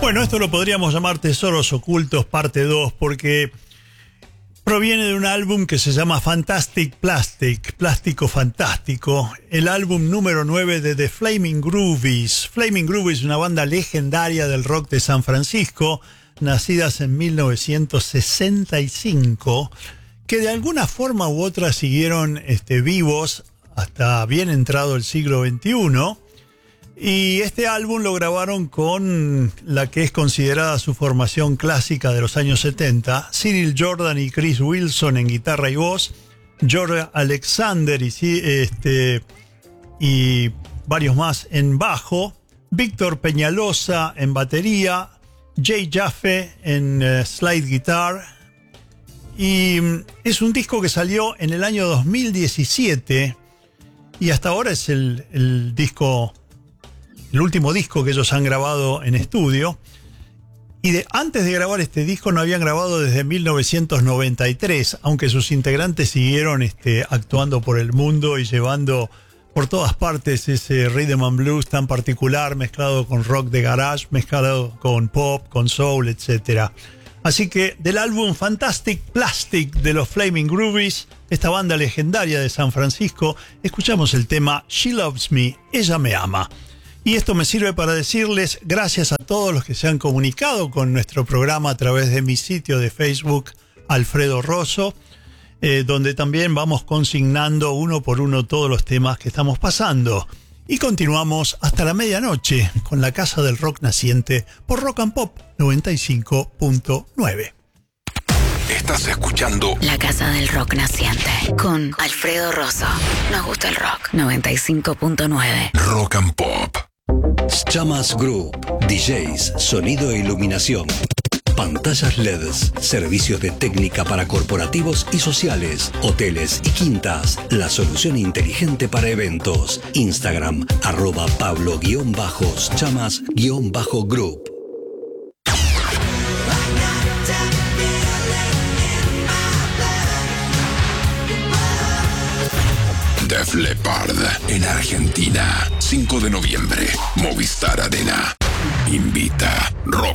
Bueno, esto lo podríamos llamar Tesoros Ocultos parte 2 porque proviene de un álbum que se llama Fantastic Plastic, Plástico Fantástico, el álbum número 9 de The Flaming Groovies. Flaming Groovies, una banda legendaria del rock de San Francisco, nacidas en 1965, que de alguna forma u otra siguieron vivos hasta bien entrado el siglo XXI. Y este álbum lo grabaron con la que es considerada su formación clásica de los años 70, Cyril Jordan y Chris Wilson en guitarra y voz, George Alexander y varios más en bajo, Víctor Peñalosa en batería, Jay Jaffe en slide guitar. Y es un disco que salió en el año 2017 y hasta ahora es el último disco que ellos han grabado en estudio. Y antes de grabar este disco no habían grabado desde 1993, aunque sus integrantes siguieron actuando por el mundo y llevando por todas partes ese rhythm and blues tan particular, mezclado con rock de garage, mezclado con pop, con soul, etc. Así que del álbum Fantastic Plastic de los Flaming Groovies, esta banda legendaria de San Francisco, escuchamos el tema She Loves Me, Ella Me Ama. Y esto me sirve para decirles gracias a todos los que se han comunicado con nuestro programa a través de mi sitio de Facebook, Alfredo Rosso, donde también vamos consignando uno por uno todos los temas que estamos pasando. Y continuamos hasta la medianoche con la Casa del Rock Naciente por Rock and Pop 95.9. Estás escuchando La Casa del Rock Naciente con Alfredo Rosso. Nos gusta el rock 95.9. Rock and Pop. Chamas Group, DJs, sonido e iluminación, pantallas LEDs, servicios de técnica para corporativos y sociales, hoteles y quintas, la solución inteligente para eventos. Instagram, @Pablo_Chamas_Group. Def Leppard en Argentina, 5 de noviembre, Movistar Arena. Invita Rock